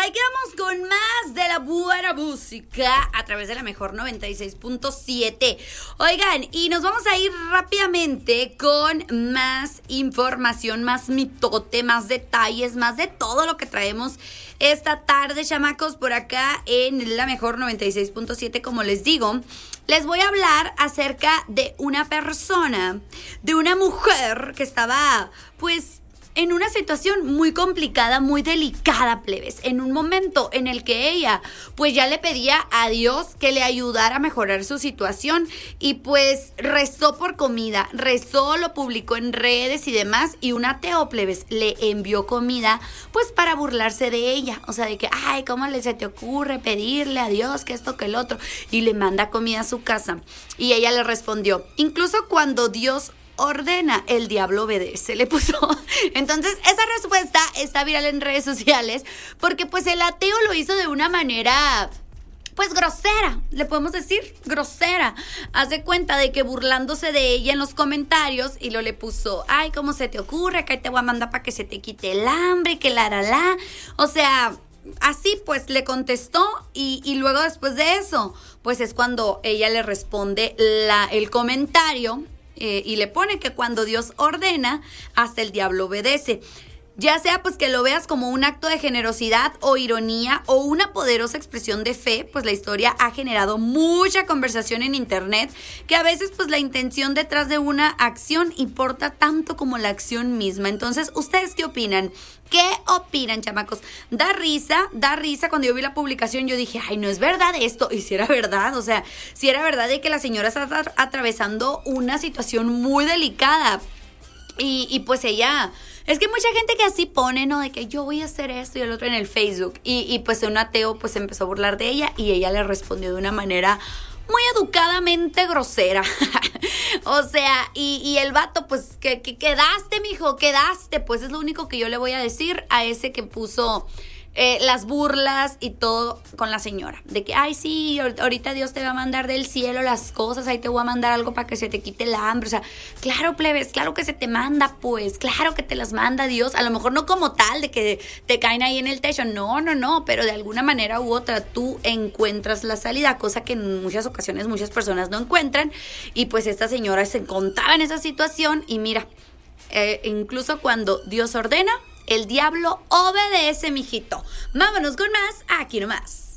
ahí quedamos con más de la buena música a través de la mejor 96.7. Oigan, y nos vamos a ir rápidamente con más información, más mitote, más detalles, más de todo lo que traemos esta tarde, chamacos, por acá en la mejor 96.7, como les digo. Les voy a hablar acerca de una persona, de una mujer que estaba, pues, en una situación muy complicada, muy delicada, plebes, en un momento en el que ella pues ya le pedía a Dios que le ayudara a mejorar su situación y pues rezó por comida, rezó, lo publicó en redes y demás, y un ateo, plebes, le envió comida pues para burlarse de ella, o sea, de que, ay, ¿cómo se te ocurre pedirle a Dios que esto, que el otro? Y le manda comida a su casa, y ella le respondió, incluso cuando Dios ordena, el diablo obedece, le puso. Entonces, esa respuesta está viral en redes sociales porque pues el ateo lo hizo de una manera, pues, grosera, le podemos decir, grosera. Hace cuenta de que burlándose de ella en los comentarios, y lo le puso, ay, ¿cómo se te ocurre? Que ahí te voy a mandar para que se te quite el hambre, que la. O sea, así pues le contestó, y luego después de eso, pues es cuando ella le responde el comentario. Y le pone que cuando Dios ordena, hasta el diablo obedece. Ya sea pues que lo veas como un acto de generosidad o ironía o una poderosa expresión de fe, pues la historia ha generado mucha conversación en internet, que a veces pues la intención detrás de una acción importa tanto como la acción misma. Entonces, ¿ustedes qué opinan? ¿Qué opinan, chamacos? Da risa. Cuando yo vi la publicación, yo dije, ay, no es verdad esto. Y si era verdad, o sea, si era verdad de que la señora está atravesando una situación muy delicada. Y pues ella, es que mucha gente que así pone, ¿no? De que yo voy a hacer esto y el otro en el Facebook. Y pues un ateo pues empezó a burlar de ella, y ella le respondió de una manera muy educadamente grosera. O sea, y el vato, pues, que quedaste, mijo, quedaste. Pues es lo único que yo le voy a decir a ese que puso las burlas y todo con la señora. De que, ay, sí, ahorita Dios te va a mandar del cielo las cosas, ahí te voy a mandar algo para que se te quite el hambre. O sea, claro, plebes, claro que se te manda, pues, claro que te las manda Dios. A lo mejor no como tal, de que te caen ahí en el techo, no, pero de alguna manera u otra tú encuentras la salida, cosa que en muchas ocasiones muchas personas no encuentran. Y pues esta señora se encontraba en esa situación, y mira, incluso cuando Dios ordena, el diablo obedece, mijito. Vámonos con más, aquí nomás.